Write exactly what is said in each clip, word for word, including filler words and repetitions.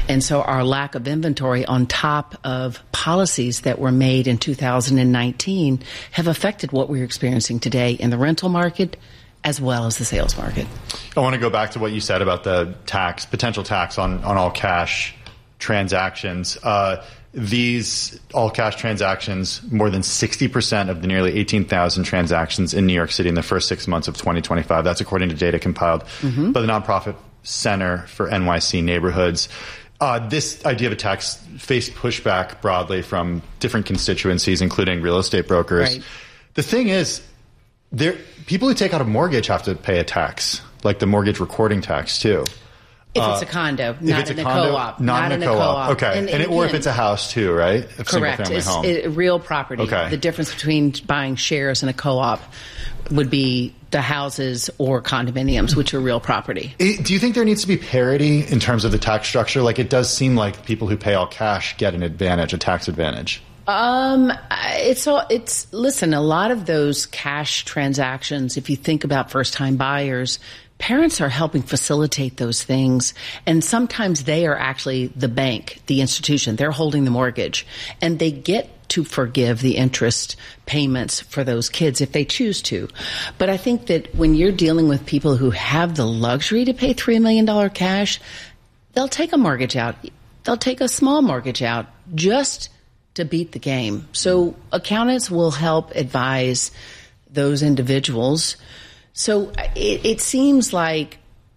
And so our lack of inventory on top of policies that were made in two thousand nineteen have affected what we're experiencing today in the rental market as well as the sales market. I want to go back to what you said about the tax, potential tax on, on all cash transactions. Uh, these all cash transactions, more than sixty percent of the nearly eighteen thousand transactions in New York City in the first six months of twenty twenty-five. That's according to data compiled mm-hmm. by the nonprofit Center for N Y C Neighborhoods. Uh, this idea of a tax faced pushback broadly from different constituencies, including real estate brokers. Right. The thing is, there people who take out a mortgage have to pay a tax, like the mortgage recording tax, too. If it's a condo, not it's in a, a condo, co-op. Not, not in a co-op. co-op. Okay. And, and, and it, or if again, it's a house, too, right? A correct. single-family It's home. It, real property. Okay. The difference between buying shares in a co-op would be the houses or condominiums, which are real property. It, do you think there needs to be parity in terms of the tax structure? Like, it does seem like people who pay all cash get an advantage, a tax advantage. Um, it's all, it's, listen, a lot of those cash transactions, if you think about first-time buyers, parents are helping facilitate those things. And sometimes they are actually the bank, the institution. They're holding the mortgage. And they get to forgive the interest payments for those kids if they choose to. But I think that when you're dealing with people who have the luxury to pay three million dollars cash, they'll take a mortgage out. They'll take a small mortgage out just to beat the game. So accountants will help advise those individuals. So it, it seems like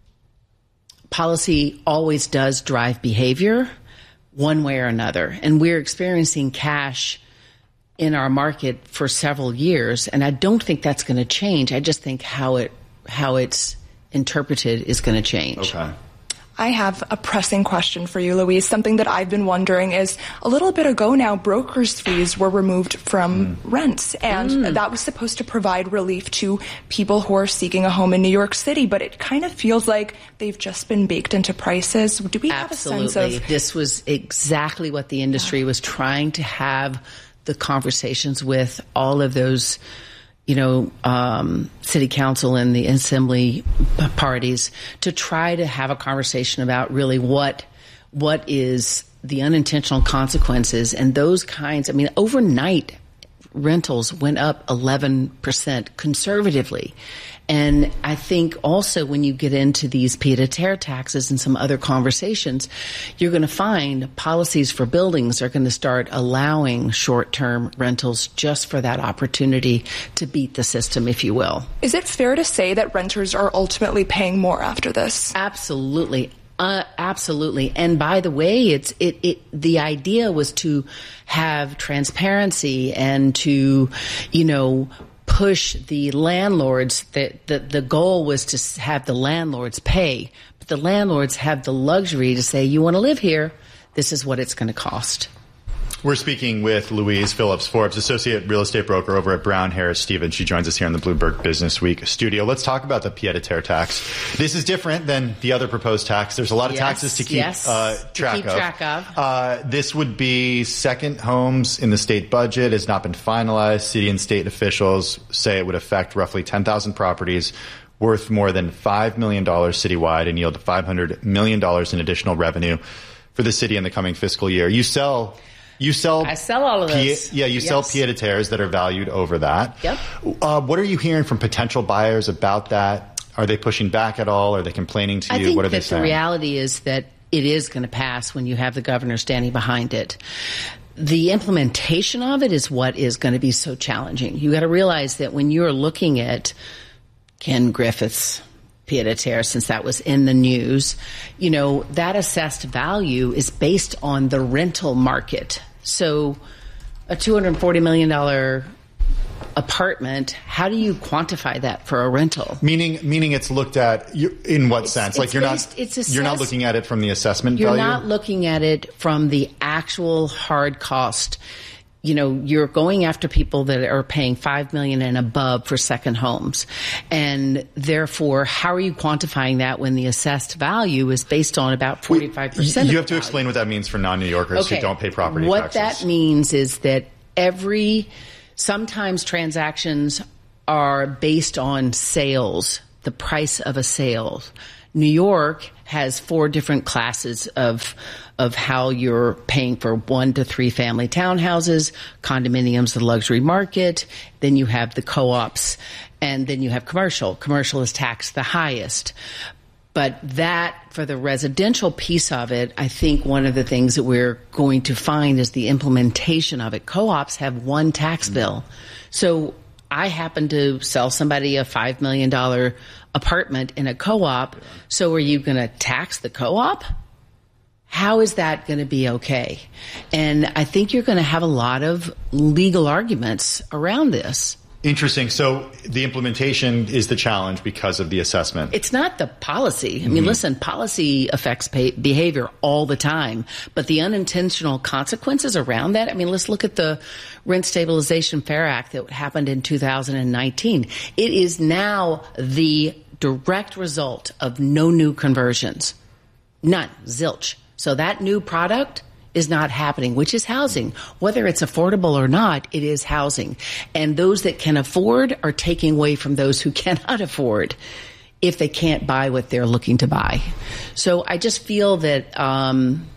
policy always does drive behavior one way or another. And we're experiencing cash in our market for several years. And I don't think that's going to change. I just think how it how it's interpreted is going to change. Okay. I have a pressing question for you, Louise. Something that I've been wondering is, a little bit ago now, brokers' fees were removed from mm. rents, and mm. that was supposed to provide relief to people who are seeking a home in New York City, but it kind of feels like they've just been baked into prices. Do we have Absolutely. a sense of... This was exactly what the industry yeah. was trying to have the conversations with all of those you know, um, city council and the assembly parties to try to have a conversation about really what what is the unintentional consequences and those kinds. I mean, overnight rentals went up eleven percent conservatively. And I think also when you get into these pied-à-terre taxes and some other conversations, you're going to find policies for buildings are going to start allowing short-term rentals just for that opportunity to beat the system, if you will. Is it fair to say that renters are ultimately paying more after this? Absolutely. Uh, absolutely. And by the way, it's it, it the idea was to have transparency and to, you know, push the landlords. That the, the goal was to have the landlords pay, but the landlords have the luxury to say, you want to live here, this is what it's going to cost. We're speaking with Louise Phillips Forbes, associate real estate broker over at Brown Harris Stevens. She joins us here in the Bloomberg Business Week studio. Let's talk about the pied-à-terre tax. This is different than the other proposed tax. There's a lot of yes, taxes to keep, yes, uh, track, to keep of. track of. Uh, this would be second homes in the state budget. Has not been finalized. City and state officials say it would affect roughly ten thousand properties worth more than five million dollars citywide and yield five hundred million dollars in additional revenue for the city in the coming fiscal year. You sell... You sell. I sell all of those. Pie, yeah, you yes. sell pied-à-terres that are valued over that. Yep. Uh, what are you hearing from potential buyers about that? Are they pushing back at all? Are they complaining to I you? think What are that they saying? The reality is that it is going to pass when you have the governor standing behind it. The implementation of it is what is going to be so challenging. You got to realize that when you're looking at Ken Griffith's pied-à-terre, since that was in the news, you know, that assessed value is based on the rental market. So a two hundred forty million dollars apartment, how do you quantify that for a rental? Meaning, meaning it's looked at you, in what it's, sense? It's like you're based, not, it's you're not looking at it from the assessment you're value? You're not looking at it from the actual hard cost. You know, you're going after people that are paying five million dollars and above for second homes. And therefore, how are you quantifying that when the assessed value is based on about forty-five percent? You have to explain what that means for non-New Yorkers okay. who don't pay property what taxes. What that means is that every, sometimes transactions are based on sales, the price of a sale. New York has four different classes of of how you're paying for one to three family townhouses, condominiums, the luxury market. Then you have the co-ops, and then you have commercial. Commercial is taxed the highest. But that, for the residential piece of it, I think one of the things that we're going to find is the implementation of it. Co-ops have one tax bill. So I happen to sell somebody a five million dollars apartment in a co-op. So are you going to tax the co-op? How is that going to be okay? And I think you're going to have a lot of legal arguments around this. Interesting. So the implementation is the challenge because of the assessment. It's not the policy. I mean, mm-hmm. listen, policy affects pay- behavior all the time, but the unintentional consequences around that, I mean, let's look at the Rent Stabilization Fair Act that happened in two thousand nineteen. It is now the direct result of no new conversions. None. Zilch. So that new product is not happening, which is housing. Whether it's affordable or not, it is housing. And those that can afford are taking away from those who cannot afford if they can't buy what they're looking to buy. So I just feel that um,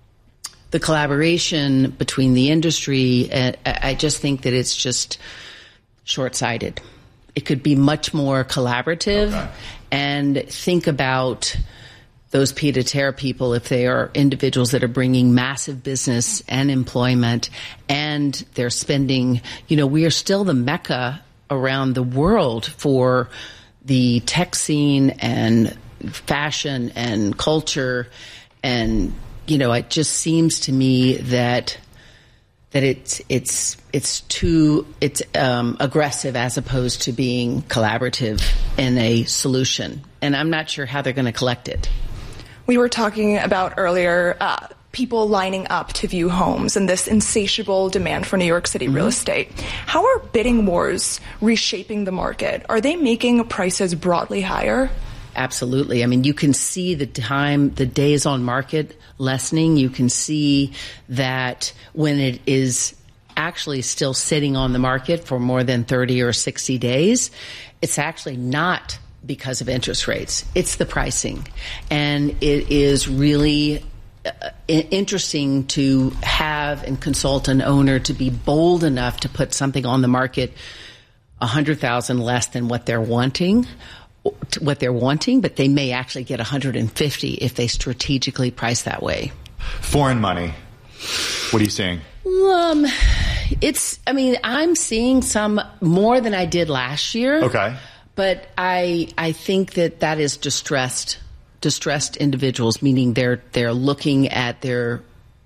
the collaboration between the industry, uh, I just think that it's just short-sighted. It could be much more collaborative okay. and think about those pied-à-terre people, if they are individuals that are bringing massive business and employment and they're spending, you know, we are still the mecca around the world for the tech scene and fashion and culture. And, you know, it just seems to me that that it's it's it's too it's um, aggressive as opposed to being collaborative in a solution. And I'm not sure how they're going to collect it. We were talking about earlier uh, people lining up to view homes and this insatiable demand for New York City mm-hmm. real estate. How are bidding wars reshaping the market? Are they making prices broadly higher? Absolutely. I mean, you can see the time, the days on market lessening. You can see that when it is actually still sitting on the market for more than thirty or sixty days, it's actually not because of interest rates. It's the pricing. And it is really uh, interesting to have and consult an owner to be bold enough to put something on the market one hundred thousand dollars less than what they're wanting, what they're wanting, but they may actually get one hundred fifty if they strategically price that way. Foreign money. What are you seeing? Um, it's, I mean, I'm seeing some more than I did last year. Okay. But I I think that that is distressed distressed individuals, meaning they're they're looking at their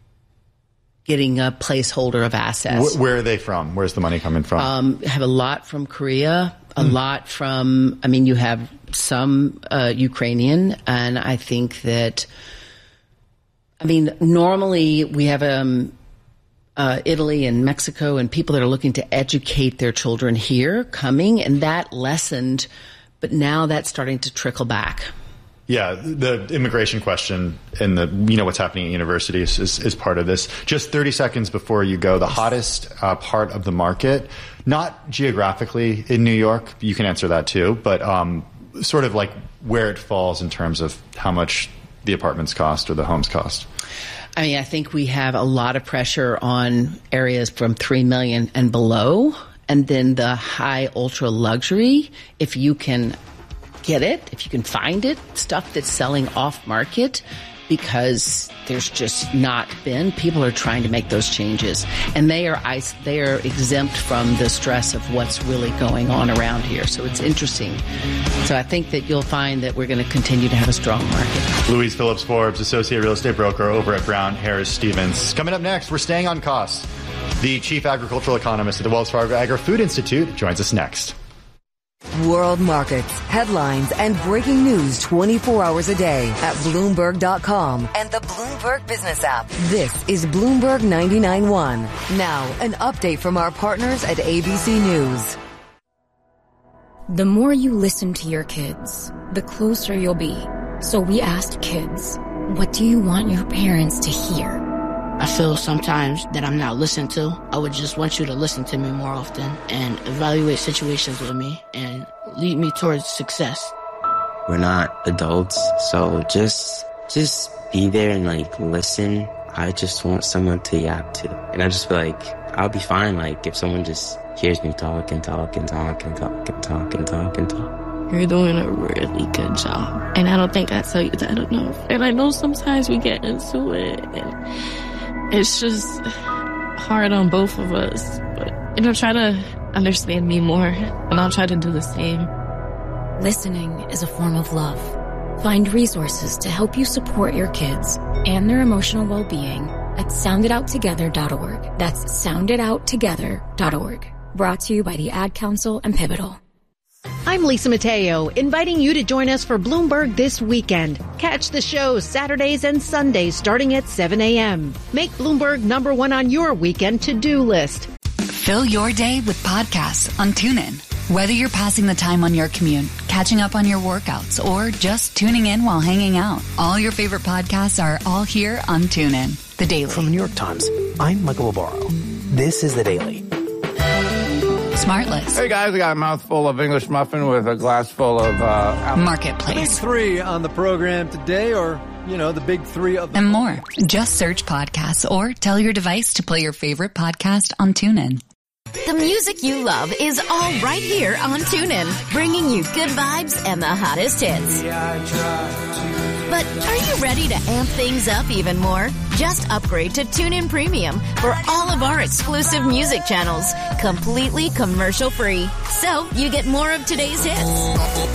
getting a placeholder of assets. Where are they from? Where's the money coming from? Um, have a lot from Korea, a mm. lot from. I mean, you have some uh, Ukrainian, and I think that. I mean, normally we have um. Uh, Italy and Mexico and people that are looking to educate their children here coming, and that lessened, but now that's starting to trickle back. Yeah, the immigration question and the you know what's happening at universities is, is part of this. Just thirty seconds before you go, the hottest uh, part of the market, not geographically in New York, you can answer that too, but um, sort of like where it falls in terms of how much the apartments cost or the homes cost. I mean, I think we have a lot of pressure on areas from three million and below, and then the high ultra luxury. If you can get it, if you can find it, stuff that's selling off market, because there's just not been. People are trying to make those changes, and they are they are exempt from the stress of what's really going on around here. So it's interesting. So I think that you'll find that we're going to continue to have a strong market. Louise Phillips Forbes, Associate Real Estate Broker over at Brown Harris Stevens. Coming up next, we're staying on costs. The Chief Agricultural Economist at the Wells Fargo Agri-Food Institute joins us next. World markets, headlines, and breaking news twenty-four hours a day at Bloomberg dot com and the Bloomberg Business app. This is Bloomberg ninety-nine point one. Now, an update from our partners at A B C News. The more you listen to your kids, the closer you'll be. So we asked kids, what do you want your parents to hear? I feel sometimes that I'm not listened to. I would just want you to listen to me more often and evaluate situations with me and lead me towards success. we're not adults, so just just be there and like listen. I just want someone to yap to, and I just feel like I'll be fine. Like if someone just hears me talk and talk and talk and talk and talk and talk and talk. You're doing a really good job, and I don't think I tell you that enough. And I know sometimes we get into it, and it's just hard on both of us. But you know, try to understand me more, and I'll try to do the same. Listening is a form of love. Find resources to help you support your kids and their emotional well-being at sound it out together dot org. That's sound it out together dot org. Brought to you by the Ad Council and Pivotal. I'm Lisa Mateo, inviting you to join us for Bloomberg This Weekend. Catch the show Saturdays and Sundays starting at seven a.m. Make Bloomberg number one on your weekend to-do list. Fill your day with podcasts on TuneIn. Whether you're passing the time on your commute, catching up on your workouts, or just tuning in while hanging out, all your favorite podcasts are all here on TuneIn. The Daily. From the New York Times, I'm Michael Barbaro. This is The Daily. Smartless. Hey guys, I got a mouthful of English muffin with a glass full of uh, Marketplace. The big three on the program today, or you know, the big three of the and more. Just search podcasts or tell your device to play your favorite podcast on TuneIn. The music you love is all right here on TuneIn, bringing you good vibes and the hottest hits. But are you ready to amp things up even more? Just upgrade to TuneIn Premium for all of our exclusive music channels, completely commercial-free. So you get more of today's hits,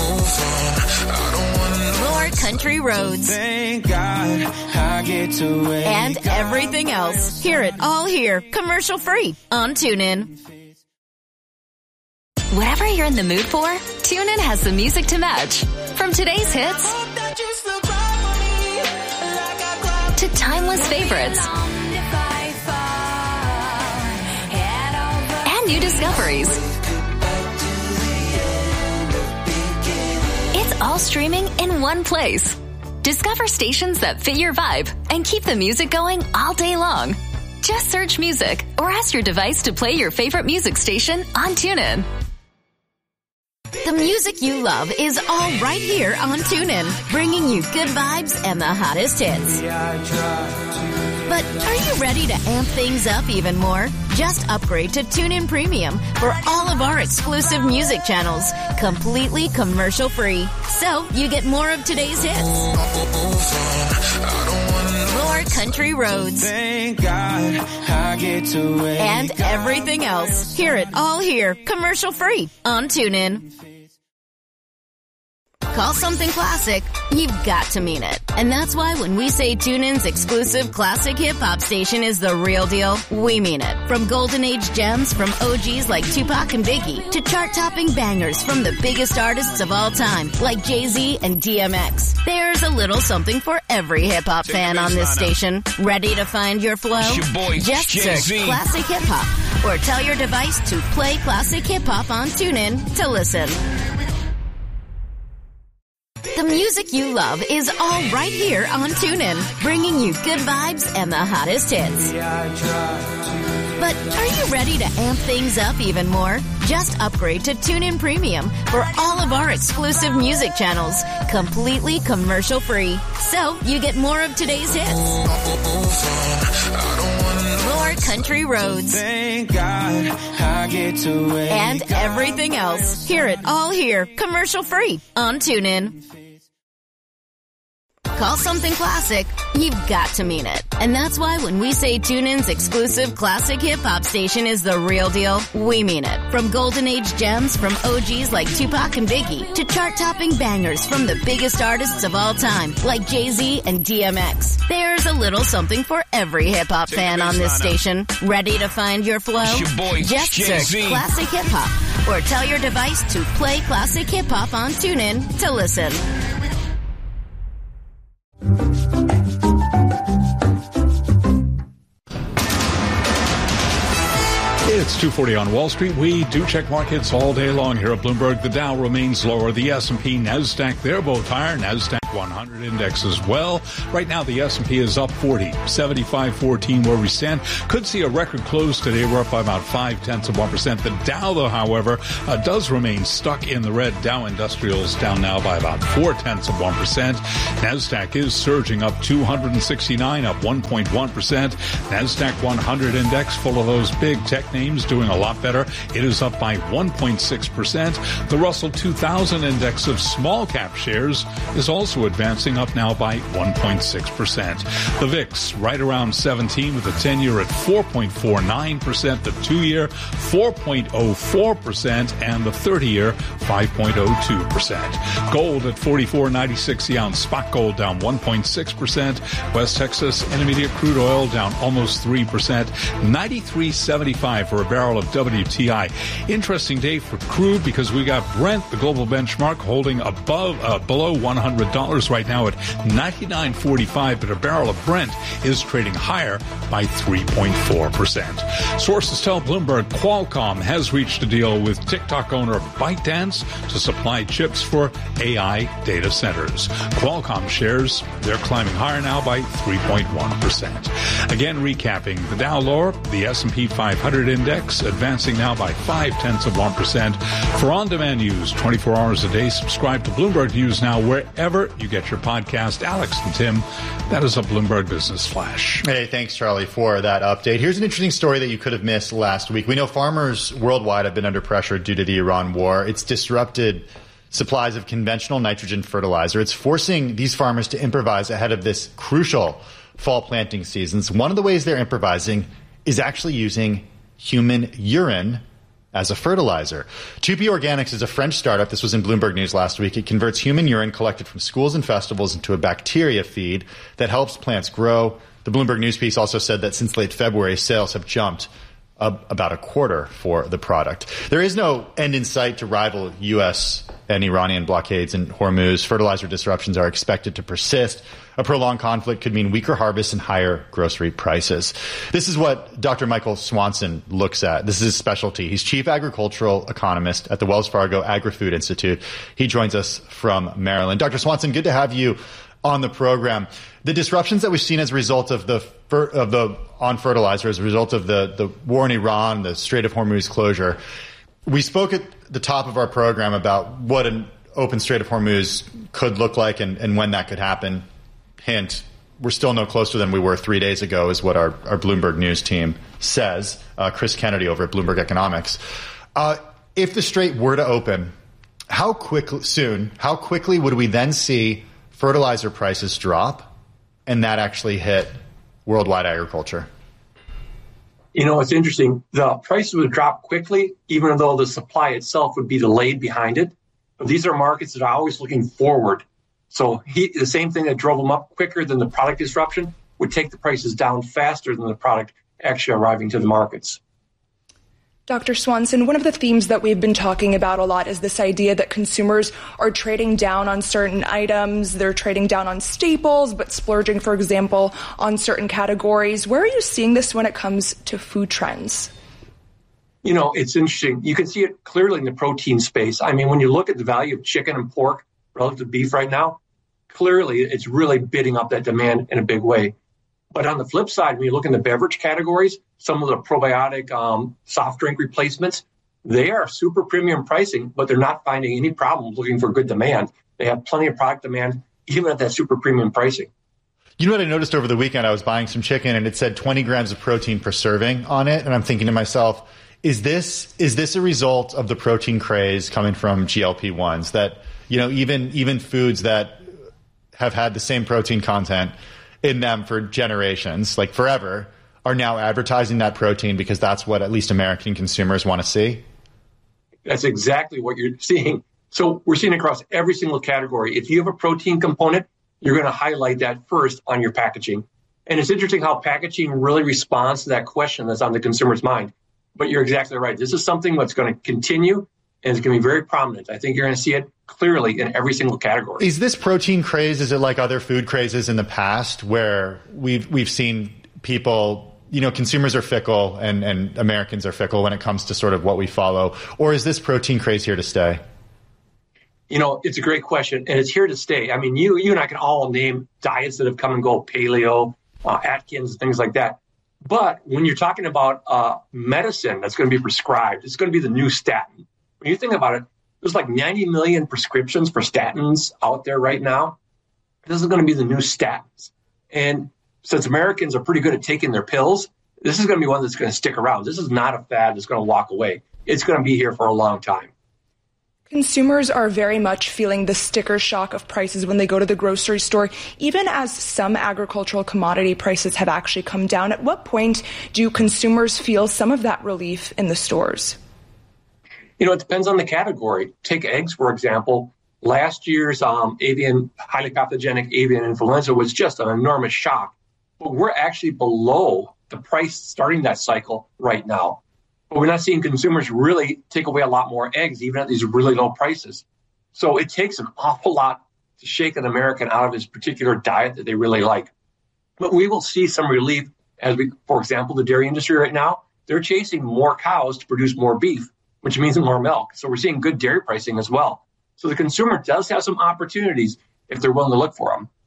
more country roads, Thank God I get to wake and everything else. Hear it all here, commercial-free on TuneIn. Whatever you're in the mood for, TuneIn has the music to match. From today's hits to timeless favorites and new discoveries. It's all streaming in one place. Discover stations that fit your vibe and keep the music going all day long. Just search music or ask your device to play your favorite music station on TuneIn. The music you love is all right here on TuneIn, bringing you good vibes and the hottest hits. But are you ready to amp things up even more? Just upgrade to TuneIn Premium for all of our exclusive music channels, completely commercial-free. So you get more of today's hits, more country roads, Thank God I get to wake and everything else. Hear it all here, commercial-free on TuneIn. Call something classic, you've got to mean it. And that's why when we say TuneIn's exclusive classic hip-hop station is the real deal, we mean it. From golden age gems from O Gs like Tupac and Biggie to chart-topping bangers from the biggest artists of all time like Jay-Z and D M X. There's a little something for every hip-hop fan on this station. Ready to find your flow? Your boy, Just Jay-Z. search classic hip-hop or tell your device to play classic hip-hop on TuneIn to listen. The music you love is all right here on TuneIn, bringing you good vibes and the hottest hits. But are you ready to amp things up even more? Just upgrade to TuneIn Premium for all of our exclusive music channels, completely commercial-free. So you get more of today's hits, more country roads, Thank God I get to wake and everything else. Hear it all here, commercial-free on TuneIn. Call something classic, you've got to mean it. And that's why when we say TuneIn's exclusive classic hip-hop station is the real deal, we mean it. From golden age gems from O Gs like Tupac and Biggie to chart-topping bangers from the biggest artists of all time like Jay-Z and D M X. There's a little something for every hip-hop fan on this station. Ready to find your flow? Your boy, Just search Jay-Z. classic hip-hop or tell your device to play classic hip-hop on TuneIn to listen. It's two forty on Wall Street. We do check markets all day long here at Bloomberg. The Dow remains lower. The S and P, NASDAQ, they're both higher. NASDAQ one hundred index as well. Right now, the S and P is up forty, seventy-five fourteen where we stand. Could see a record close today. We're up by about five tenths of one percent. The Dow, though, however, uh, does remain stuck in the red. Dow Industrials down now by about four tenths of one percent. NASDAQ is surging up two hundred sixty-nine, up one point one percent. NASDAQ one hundred index, full of those big tech names, doing a lot better. It is up by one point six percent. The Russell two thousand index of small cap shares is also advancing, up now by one point six percent. The V I X right around seventeen, with the ten-year at four point four nine percent, the two-year four point oh four percent, and the thirty-year five point oh two percent. Gold at forty-four ninety-six the ounce. Spot gold down one point six percent. West Texas Intermediate crude oil down almost three percent. ninety-three seventy-five for a barrel of W T I. Interesting day for crude because we got Brent, the global benchmark, holding above uh, below one hundred dollars right now at ninety-nine forty-five, but a barrel of Brent is trading higher by three point four percent. Sources tell Bloomberg Qualcomm has reached a deal with TikTok owner ByteDance to supply chips for A I data centers. Qualcomm shares, they're climbing higher now by three point one percent. Again, recapping, the Dow lower, the S and P five hundred index advancing now by five tenths of one percent. For on-demand news twenty-four hours a day, subscribe to Bloomberg News Now wherever you get your podcast. Alex and Tim, that is a Bloomberg Business Flash. Hey, thanks, Charlie, for that update. Here's an interesting story that you could have missed last week. We know farmers worldwide have been under pressure due to the Iran war. It's disrupted supplies of conventional nitrogen fertilizer. It's forcing these farmers to improvise ahead of this crucial fall planting seasons. One of the ways they're improvising is actually using human urine as a fertilizer. two P Organics is a French startup. This was in Bloomberg News last week. It converts human urine collected from schools and festivals into a bacteria feed that helps plants grow. The Bloomberg News piece also said that since late February, sales have jumped uh, about a quarter for the product. There is no end in sight to rival U S and Iranian blockades in Hormuz. Fertilizer disruptions are expected to persist. A prolonged conflict could mean weaker harvests and higher grocery prices. This is what Doctor Michael Swanson looks at. This is his specialty. He's chief agricultural economist at the Wells Fargo Agri-Food Institute. He joins us from Maryland. Doctor Swanson, good to have you on the program. The disruptions that we've seen as a result of the of the on fertilizer, as a result of the, the war in Iran, the Strait of Hormuz closure, we spoke at the top of our program about what an open Strait of Hormuz could look like and, and when that could happen. Hint, we're still no closer than we were three days ago, is what our, our Bloomberg News team says. Uh, Chris Kennedy over at Bloomberg Economics. Uh, if the Strait were to open, how quickly, soon, how quickly would we then see fertilizer prices drop and that actually hit worldwide agriculture? You know, it's interesting. The prices would drop quickly, even though the supply itself would be delayed behind it. But these are markets that are always looking forward. So he, the same thing that drove them up quicker than the product disruption would take the prices down faster than the product actually arriving to the markets. Doctor Swanson, one of the themes that we've been talking about a lot is this idea that consumers are trading down on certain items. They're trading down on staples, but splurging, for example, on certain categories. Where are you seeing this when it comes to food trends? You know, it's interesting. You can see it clearly in the protein space. I mean, when you look at the value of chicken and pork relative to beef right now, clearly it's really bidding up that demand in a big way. But on the flip side, when you look in the beverage categories, some of the probiotic um, soft drink replacements, they are super premium pricing, but they're not finding any problems looking for good demand. They have plenty of product demand, even at that super premium pricing. You know what I noticed over the weekend? I was buying some chicken and it said twenty grams of protein per serving on it. And I'm thinking to myself, is this is this a result of the protein craze coming from G L P ones? That, you know, even even foods that have had the same protein content in them for generations, like forever, are now advertising that protein because that's what at least American consumers want to see? That's exactly what you're seeing. So we're seeing across every single category. If you have a protein component, you're going to highlight that first on your packaging. And it's interesting how packaging really responds to that question that's on the consumer's mind. But you're exactly right. This is something that's going to continue and it's going to be very prominent. I think you're going to see it clearly in every single category. Is this protein craze, is it like other food crazes in the past where we've we've seen people, you know, consumers are fickle and, and Americans are fickle when it comes to sort of what we follow? Or is this protein craze here to stay? You know, it's a great question, and it's here to stay. I mean, you you and I can all name diets that have come and go, paleo, uh, Atkins, things like that. But when you're talking about uh, medicine that's going to be prescribed, it's going to be the new statin. When you think about it, there's like ninety million prescriptions for statins out there right now. This is going to be the new statins. And since Americans are pretty good at taking their pills, this is going to be one that's going to stick around. This is not a fad that's going to walk away. It's going to be here for a long time. Consumers are very much feeling the sticker shock of prices when they go to the grocery store, even as some agricultural commodity prices have actually come down. At what point do consumers feel some of that relief in the stores? You know, it depends on the category. Take eggs, for example. Last year's um, avian, highly pathogenic avian influenza was just an enormous shock. But we're actually below the price starting that cycle right now. But we're not seeing consumers really take away a lot more eggs, even at these really low prices. So it takes an awful lot to shake an American out of his particular diet that they really like. But we will see some relief as we, for example, the dairy industry right now, they're chasing more cows to produce more beef, which means more milk. So we're seeing good dairy pricing as well. So the consumer does have some opportunities if they're willing to look for them.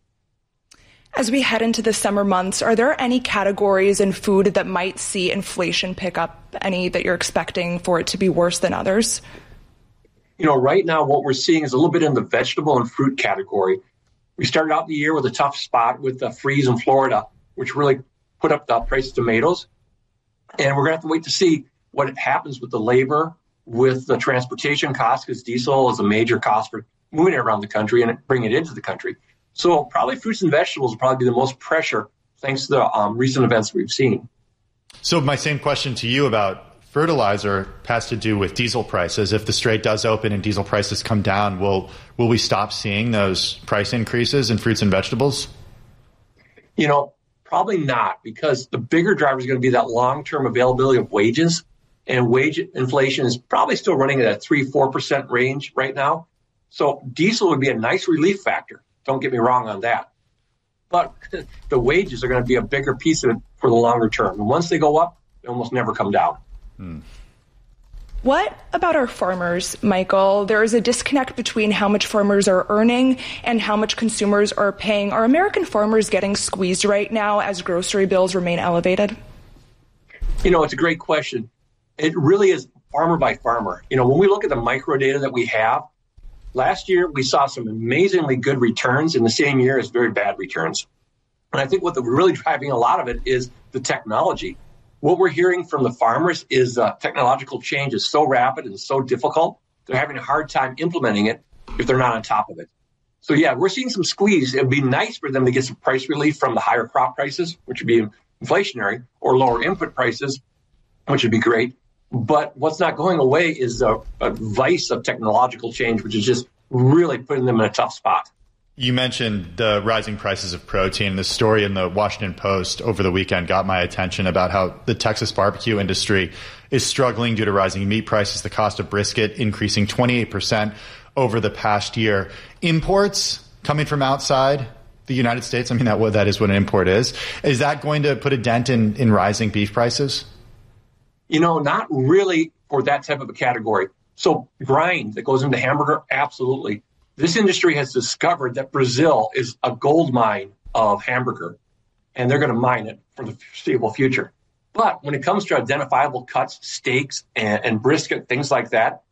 As we head into the summer months, are there any categories in food that might see inflation pick up? Any that you're expecting for it to be worse than others? You know, right now what we're seeing is a little bit in the vegetable and fruit category. We started out the year with a tough spot with the freeze in Florida, which really put up the price of tomatoes. And we're going to have to wait to see what happens with the labor, with the transportation costs, because diesel is a major cost for moving it around the country and bringing it into the country. So probably fruits and vegetables will probably be the most pressure thanks to the um, recent events we've seen. So my same question to you about fertilizer has to do with diesel prices. If the Strait does open and diesel prices come down, will will we stop seeing those price increases in fruits and vegetables? You know, probably not, because the bigger driver is going to be that long-term availability of wages. And wage inflation is probably still running at a three, four percent range right now. So diesel would be a nice relief factor. Don't get me wrong on that. But the wages are going to be a bigger piece of it for the longer term. And once they go up, they almost never come down. Hmm. What about our farmers, Michael? There is a disconnect between how much farmers are earning and how much consumers are paying. Are American farmers getting squeezed right now as grocery bills remain elevated? You know, it's a great question. It really is farmer by farmer. You know, when we look at the micro data that we have, last year we saw some amazingly good returns in the same year as very bad returns. And I think what the really driving a lot of it is the technology. What we're hearing from the farmers is uh, technological change is so rapid and so difficult, they're having a hard time implementing it if they're not on top of it. So, yeah, we're seeing some squeeze. It would be nice for them to get some price relief from the higher crop prices, which would be inflationary, or lower input prices, which would be great. But what's not going away is a, a vice of technological change, which is just really putting them in a tough spot. You mentioned the rising prices of protein. The story in the Washington Post over the weekend got my attention about how the Texas barbecue industry is struggling due to rising meat prices, the cost of brisket increasing twenty-eight percent over the past year. Imports coming from outside the United States, I mean, that, that is what an import is. Is that going to put a dent in, in rising beef prices? You know, not really for that type of a category. So grind that goes into hamburger, absolutely. This industry has discovered that Brazil is a gold mine of hamburger, and they're going to mine it for the foreseeable future. But when it comes to identifiable cuts, steaks, and, and brisket, things like that,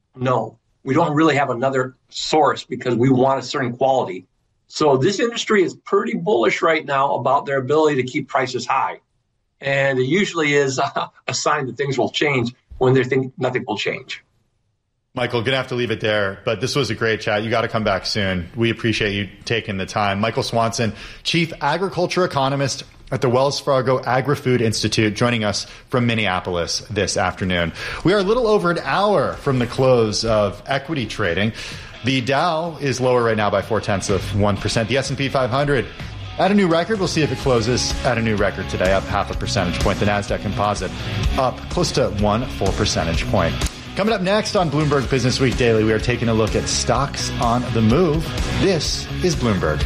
no, we don't really have another source because we want a certain quality. So this industry is pretty bullish right now about their ability to keep prices high. And it usually is a, a sign that things will change when they think nothing will change. Michael, going to have to leave it there, but this was a great chat. You got to come back soon. We appreciate you taking the time. Michael Swanson, Chief Agriculture Economist at the Wells Fargo Agri-Food Institute, joining us from Minneapolis this afternoon. We are a little over an hour from the close of equity trading. The Dow is lower right now by four-tenths of one percent. The S and P five hundred at a new record. We'll see if it closes at a new record today, up half a percentage point. The NASDAQ Composite up close to one full percentage point. Coming up next on Bloomberg Business Week Daily, we are taking a look at stocks on the move. This is Bloomberg.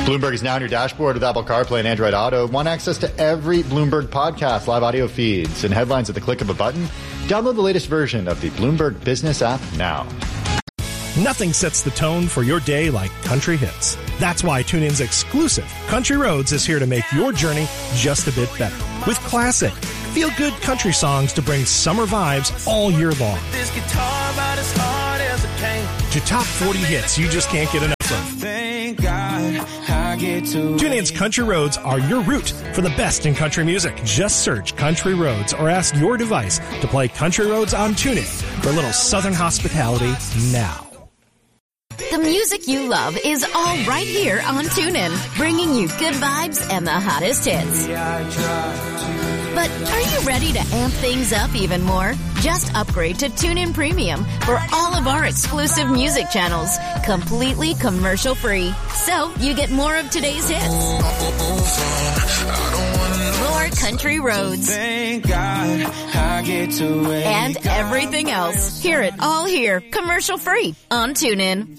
Bloomberg is now on your dashboard with Apple CarPlay and Android Auto. Want access to every Bloomberg podcast, live audio feeds, and headlines at the click of a button? Download the latest version of the Bloomberg Business app now. Nothing sets the tone for your day like country hits. That's why TuneIn's exclusive Country Roads is here to make your journey just a bit better. With classic, feel-good country songs to bring summer vibes all year long. This guitar about as hard as it can. To top forty hits you just can't get enough of. Thank God I get to TuneIn's Country Roads are your route for the best in country music. Just search Country Roads or ask your device to play Country Roads on TuneIn for a little southern hospitality now. The music you love is all right here on TuneIn, bringing you good vibes and the hottest hits. But are you ready to amp things up even more? Just upgrade to TuneIn Premium for all of our exclusive music channels, completely commercial-free. So you get more of today's hits. More country roads. Thank God I get to wake and everything else. Hear it all here, commercial-free on TuneIn.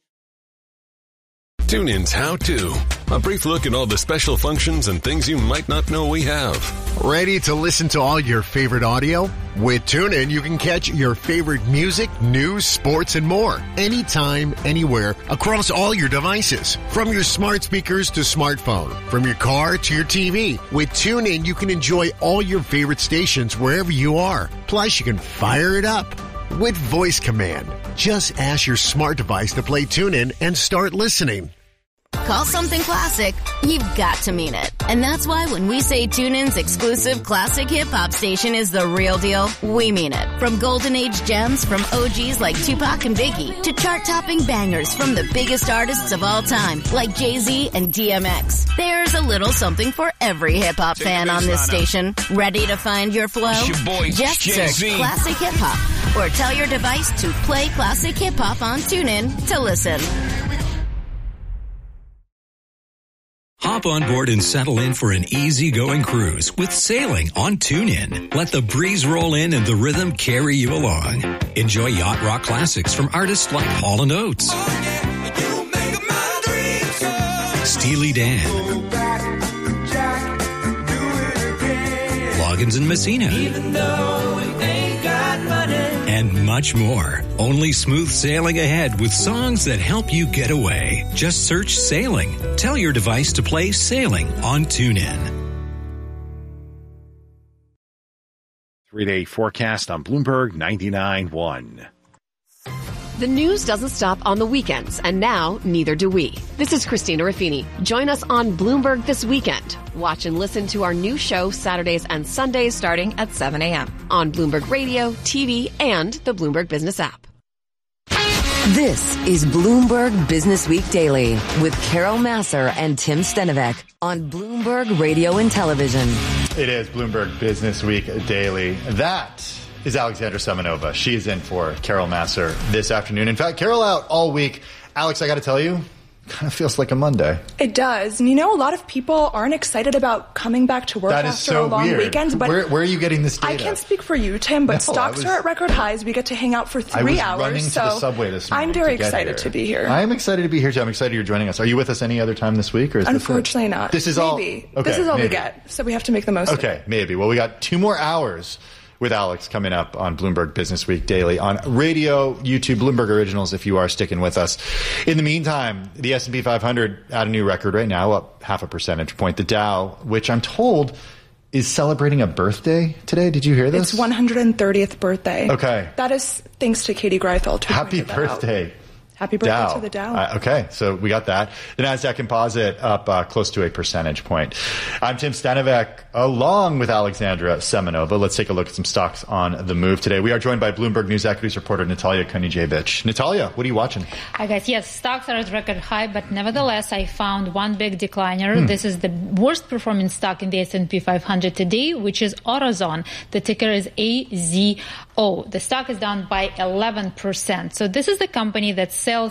TuneIn's How To. A brief look at all the special functions and things you might not know we have. Ready to listen to all your favorite audio? With TuneIn, you can catch your favorite music, news, sports, and more. Anytime, anywhere, across all your devices. From your smart speakers to smartphone. From your car to your T V. With TuneIn, you can enjoy all your favorite stations wherever you are. Plus, you can fire it up with voice command. Just ask your smart device to play TuneIn and start listening. Call something classic, you've got to mean it. And that's why when we say TuneIn's exclusive classic hip-hop station is the real deal, we mean it. From golden age gems from O Gs like Tupac and Biggie to chart-topping bangers from the biggest artists of all time like Jay-Z and D M X. There's a little something for every hip-hop fan on this station. Ready to find your flow? Your boy, Just Jay-Z. search Classic Hip-Hop or tell your device to play Classic Hip-Hop on TuneIn to listen. Hop on board and settle in for an easy-going cruise with sailing on TuneIn. Let the breeze roll in and the rhythm carry you along. Enjoy yacht rock classics from artists like Hall and Oates, Steely Dan, Loggins and Messina, Even though we ain't got money. and much more. Only smooth sailing ahead with songs that help you get away. Just search Sailing. Tell your device to play Sailing on TuneIn. Three-day forecast on Bloomberg ninety-nine point one. The news doesn't stop on the weekends, and now neither do we. This is Christina Ruffini. Join us on Bloomberg this weekend. Watch and listen to our new show Saturdays and Sundays starting at seven a.m. on Bloomberg Radio, T V, and the Bloomberg Business app. This is Bloomberg Business Week Daily with Carol Massar and Tim Stenovec on Bloomberg Radio and Television. It is Bloomberg Business Week Daily. That is Alexandra Semenova. She is in for Carol Massar this afternoon. In fact, Carol out all week. Alex, I got to tell you, kind of feels like a Monday. It does. And you know, a lot of people aren't excited about coming back to work That is after so a long weird. weekend. But where, where are you getting this data? I can't speak for you, Tim, but No, stocks I was- are at record highs. We get to hang out for I three was hours. running to so the subway this morning I'm very to get excited here. to be here. I am excited to be here, too. I'm excited you're joining us. Are you with us any other time this week? Or is Unfortunately this it? not. This is maybe. all. Okay, this is all we maybe. get. So we have to make the most of it. Okay, maybe. Well, we got two more hours with Alex coming up on Bloomberg Business Week Daily on radio, YouTube, Bloomberg Originals, if you are sticking with us. In the meantime, the S and P five hundred at a new record right now, up half a percentage point. The Dow, which I'm told is celebrating a birthday today. Did you hear this? It's one hundred thirtieth birthday. Okay. That is thanks to Katie Greifeld. who Happy pointed that out. birthday. Happy birthday Dow. to the Dow. Uh, okay, so we got that. The NASDAQ Composite up uh, close to a percentage point. I'm Tim Stenovec, along with Alexandra Semenova. Let's take a look at some stocks on the move today. We are joined by Bloomberg News equities reporter Natalia Kunijevic. Natalia, what are you watching? Hi guys, yes, stocks are at record high, but nevertheless, I found one big decliner. Hmm. This is the worst performing stock in the S and P five hundred today, which is AutoZone. The ticker is A Z O. The stock is down by eleven percent. So this is the company that sells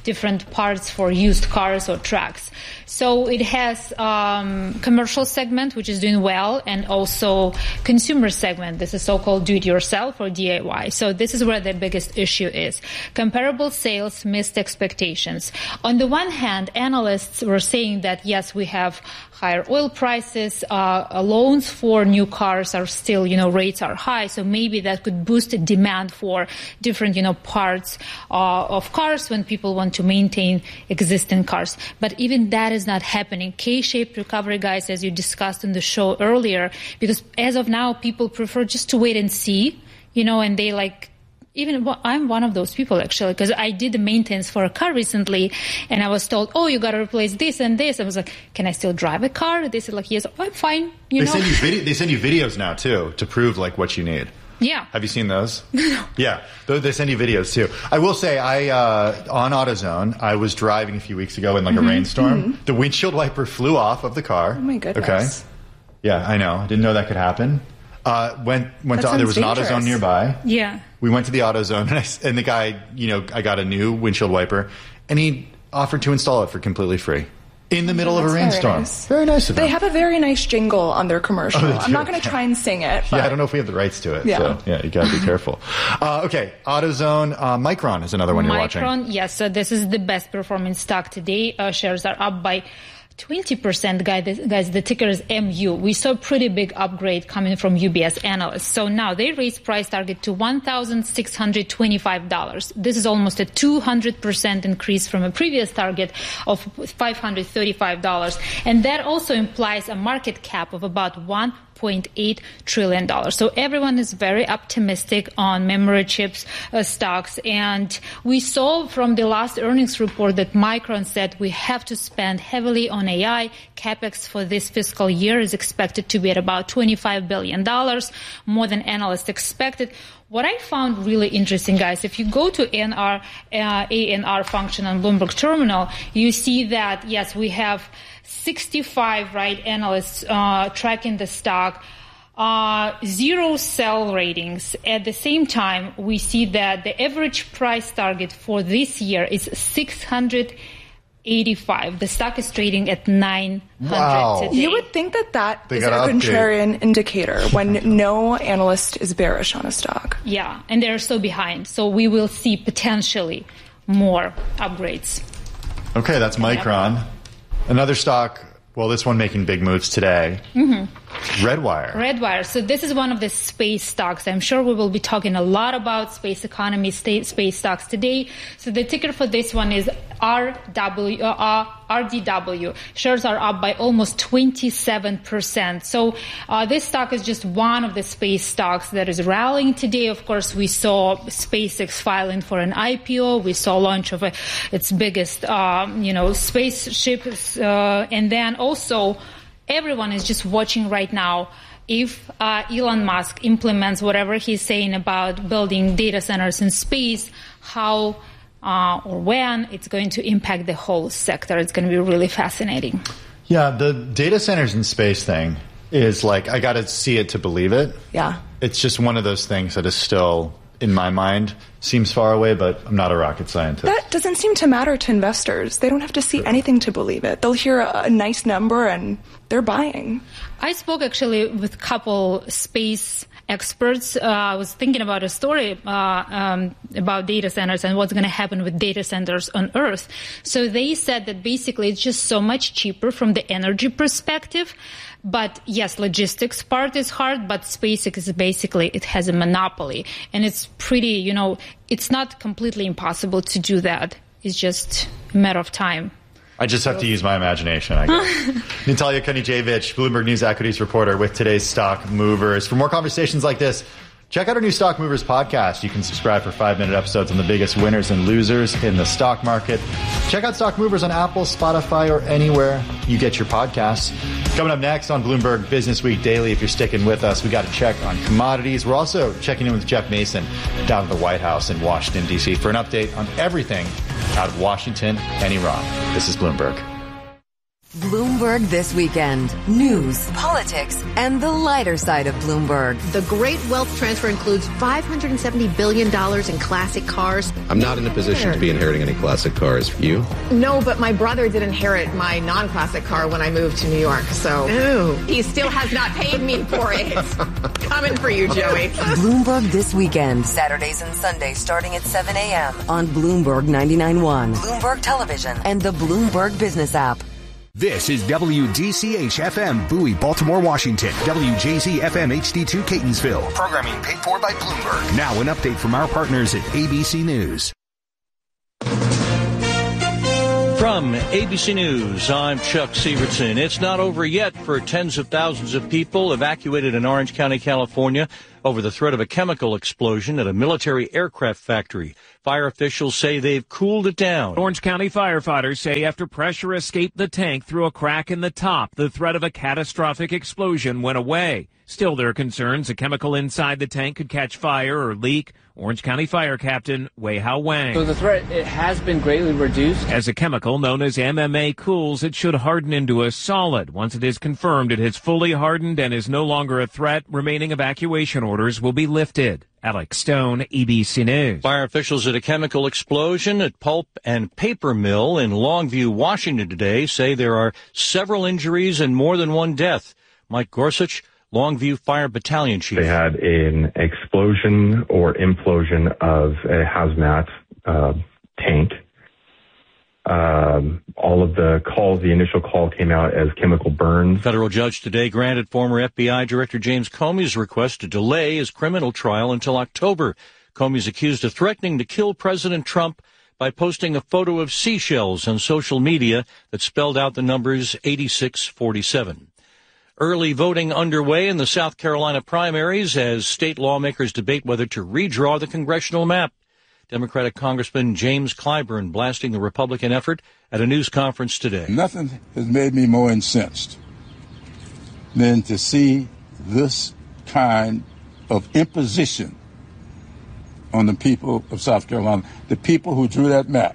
different parts for used cars or trucks. So it has um, commercial segment, which is doing well, and also consumer segment. This is so-called do-it-yourself or D I Y. So this is where the biggest issue is. Comparable sales missed expectations. On the one hand, analysts were saying that, yes, we have higher oil prices, uh, loans for new cars are still, you know, rates are high, so maybe that could boost demand for different, you know, parts uh, of cars when people want to maintain existing cars. But even that is not happening. K-shaped recovery, guys, as you discussed in the show earlier, because as of now, people prefer just to wait and see, you know, and they like, even I'm one of those people, actually, because I did the maintenance for a car recently, and I was told, oh, you got to replace this and this. I was like, can I still drive a car? They said, like, yes, I'm fine. You they know? Send you video, they send you videos now, too, to prove, like, what you need. Yeah. Have you seen those? Yeah. They send you videos, too. I will say, I uh, on AutoZone, I was driving a few weeks ago in, like, mm-hmm. a rainstorm. Mm-hmm. The windshield wiper flew off of the car. Oh, my goodness. Okay. Yeah, I know. I didn't know that could happen. Uh, went went to, there was dangerous. An AutoZone nearby. Yeah. We went to the AutoZone, and, I, and the guy, you know, I got a new windshield wiper, and he offered to install it for completely free in the middle oh, of a rainstorm. Very nice. Very nice of They them. have a very nice jingle on their commercial. Oh, I'm not going to try and sing it. But yeah, I don't know if we have the rights to it. Yeah. So, yeah, you got to be careful. Uh, okay, AutoZone. Uh, Micron is another one you're watching. Micron, yes. So this is the best performing stock today. Uh, shares are up by twenty percent, guys. Guys, the ticker is M U. We saw a pretty big upgrade coming from U B S analysts. So now they raised price target to one thousand six hundred twenty-five dollars. This is almost a two hundred percent increase from a previous target of five hundred thirty-five dollars. And that also implies a market cap of about one point eight trillion dollars. So everyone is very optimistic on memory chips uh, stocks. And we saw from the last earnings report that Micron said we have to spend heavily on A I. CapEx for this fiscal year is expected to be at about twenty-five billion dollars, more than analysts expected. What I found really interesting, guys, if you go to N R, uh, A N R function on Bloomberg Terminal, you see that, yes, we have sixty-five, right, analysts uh, tracking the stock, uh, zero sell ratings. At the same time, we see that the average price target for this year is six hundred eighty-five. The stock is trading at nine hundred wow. today. You would think that that they is a update. contrarian indicator when no analyst is bearish on a stock. Yeah, and they're so behind. So we will see potentially more upgrades. Okay, that's Micron. Another stock, well, this one making big moves today. Mm-hmm. Redwire. Redwire. So this is one of the space stocks. I'm sure we will be talking a lot about space economy, state space stocks today. So the ticker for this one is R W, uh, R D W. Shares are up by almost twenty-seven percent. So uh, this stock is just one of the space stocks that is rallying today. Of course, we saw SpaceX filing for an I P O. We saw launch of a, its biggest, um, you know, spaceship. Uh, and then also, everyone is just watching right now if uh, Elon Musk implements whatever he's saying about building data centers in space, how uh, or when it's going to impact the whole sector. It's going to be really fascinating. Yeah, the data centers in space thing is like, I got to see it to believe it. Yeah. It's just one of those things that is still, in my mind, seems far away, but I'm not a rocket scientist. That doesn't seem to matter to investors. They don't have to see anything to believe it. They'll hear a, a nice number and they're buying. I spoke actually with a couple space experts. Uh, I was thinking about a story uh, um, about data centers and what's going to happen with data centers on Earth. So they said that basically it's just so much cheaper from the energy perspective. But yes, logistics part is hard, but SpaceX is basically, it has a monopoly. And it's pretty, you know, it's not completely impossible to do that. It's just a matter of time. I just have to use my imagination, I guess. Natalia Konijevich, Bloomberg News Equities reporter with today's Stock Movers. For more conversations like this, check out our new Stock Movers podcast. You can subscribe for five-minute episodes on the biggest winners and losers in the stock market. Check out Stock Movers on Apple, Spotify, or anywhere you get your podcasts. Coming up next on Bloomberg Business Week Daily, if you're sticking with us, we got to check on commodities. We're also checking in with Jeff Mason down at the White House in Washington, D C for an update on everything out of Washington and Iran. This is Bloomberg. Bloomberg This Weekend. News, politics, and the lighter side of Bloomberg. The great wealth transfer includes five hundred seventy billion dollars in classic cars. I'm not in a position to be inheriting any classic cars. You? No, but my brother did inherit my non-classic car when I moved to New York, so Ooh. He still has not paid me for it. Coming for you, Joey. Bloomberg This Weekend. Saturdays and Sundays starting at seven a.m. on Bloomberg ninety-nine point one, Bloomberg Television, and the Bloomberg Business app. This is W D C H F M Bowie, Baltimore, Washington. W J Z F M H D two Catonsville. Programming paid for by Bloomberg. Now an update from our partners at A B C News. From A B C News, I'm Chuck Severson. It's not over yet for tens of thousands of people evacuated in Orange County, California, over the threat of a chemical explosion at a military aircraft factory. Fire officials say they've cooled it down. Orange County firefighters say after pressure escaped the tank through a crack in the top, the threat of a catastrophic explosion went away. Still, there are concerns a chemical inside the tank could catch fire or leak. Orange County Fire Captain Wei Hao Wang. So the threat, it has been greatly reduced. As a chemical known as M M A cools, it should harden into a solid. Once it is confirmed it has fully hardened and is no longer a threat, remaining evacuation orders will be lifted. Alex Stone, A B C News. Fire officials at a chemical explosion at pulp and paper mill in Longview, Washington today say there are several injuries and more than one death. Mike Gorsuch, Longview Fire Battalion Chief. They had an explosion or implosion of a hazmat uh, tank. Um, all of the calls, the initial call came out as chemical burns. Federal judge today granted former F B I Director James Comey's request to delay his criminal trial until October. Comey's accused of threatening to kill President Trump by posting a photo of seashells on social media that spelled out the numbers eighty-six forty-seven. Early voting underway in the South Carolina primaries as state lawmakers debate whether to redraw the congressional map. Democratic Congressman James Clyburn blasting the Republican effort at a news conference today. Nothing has made me more incensed than to see this kind of imposition on the people of South Carolina. The people who drew that map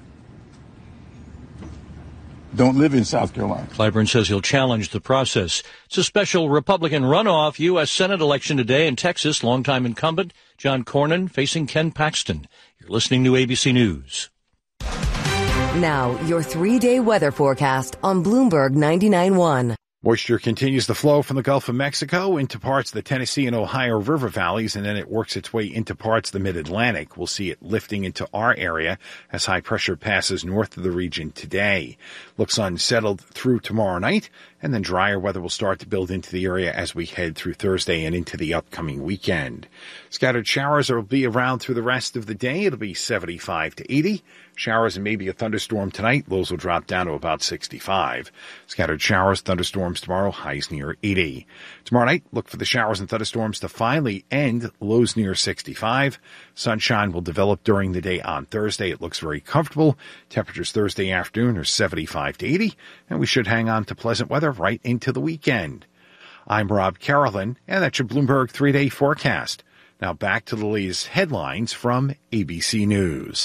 don't live in South Carolina. Clyburn says he'll challenge the process. It's a special Republican runoff U S Senate election today in Texas. Longtime incumbent John Cornyn facing Ken Paxton. You're listening to A B C News. Now, your three-day weather forecast on Bloomberg ninety-nine point one. Moisture continues to flow from the Gulf of Mexico into parts of the Tennessee and Ohio River valleys, and then it works its way into parts of the mid-Atlantic. We'll see it lifting into our area as high pressure passes north of the region today. Looks unsettled through tomorrow night, and then drier weather will start to build into the area as we head through Thursday and into the upcoming weekend. Scattered showers will be around through the rest of the day. It'll be seventy-five to eighty. Showers and maybe a thunderstorm tonight. Lows will drop down to about sixty-five. Scattered showers, thunderstorms tomorrow, highs near eighty. Tomorrow night, look for the showers and thunderstorms to finally end, lows near sixty-five. Sunshine will develop during the day on Thursday. It looks very comfortable. Temperatures Thursday afternoon are seventy-five to eighty, and we should hang on to pleasant weather right into the weekend. I'm Rob Carolyn, and that's your Bloomberg three-day forecast. Now back to the latest headlines from A B C News.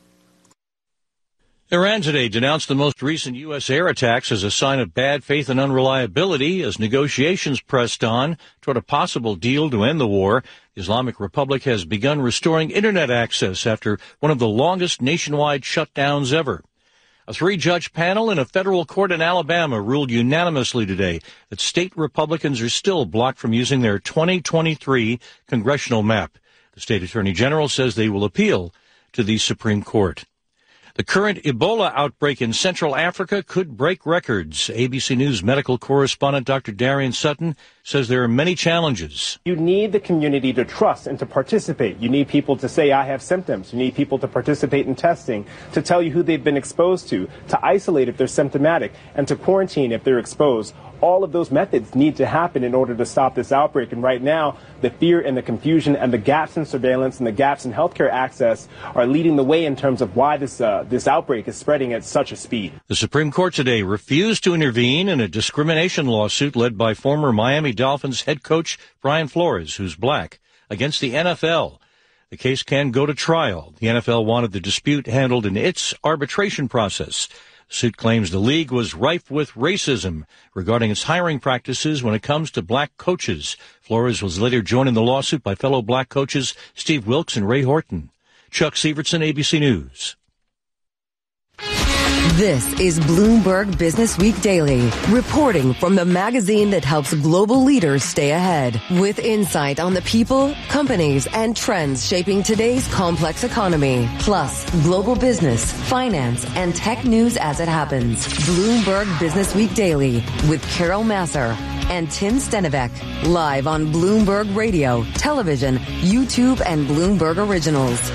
Iran today denounced the most recent U S air attacks as a sign of bad faith and unreliability as negotiations pressed on toward a possible deal to end the war. The Islamic Republic has begun restoring Internet access after one of the longest nationwide shutdowns ever. A three-judge panel in a federal court in Alabama ruled unanimously today that state Republicans are still blocked from using their twenty twenty-three congressional map. The state attorney general says they will appeal to the Supreme Court. The current Ebola outbreak in Central Africa could break records. A B C News medical correspondent Doctor Darian Sutton says there are many challenges. You need the community to trust and to participate. You need people to say, I have symptoms. You need people to participate in testing, to tell you who they've been exposed to, to isolate if they're symptomatic, and to quarantine if they're exposed. All of those methods need to happen in order to stop this outbreak. And right now, the fear and the confusion and the gaps in surveillance and the gaps in healthcare access are leading the way in terms of why this uh, this outbreak is spreading at such a speed. The Supreme Court today refused to intervene in a discrimination lawsuit led by former Miami Dolphins head coach Brian Flores, who's black, against the N F L. The case can go to trial. The N F L wanted the dispute handled in its arbitration process. Suit claims the league was rife with racism regarding its hiring practices when it comes to black coaches. Flores was later joined in the lawsuit by fellow black coaches Steve Wilkes and Ray Horton. Chuck Severson, A B C News. This is Bloomberg Business Week Daily, reporting from the magazine that helps global leaders stay ahead, with insight on the people, companies, and trends shaping today's complex economy, plus global business, finance, and tech news as it happens. Bloomberg Business Week Daily with Carol Massar and Tim Stenivek, live on Bloomberg Radio, television, YouTube, and Bloomberg Originals.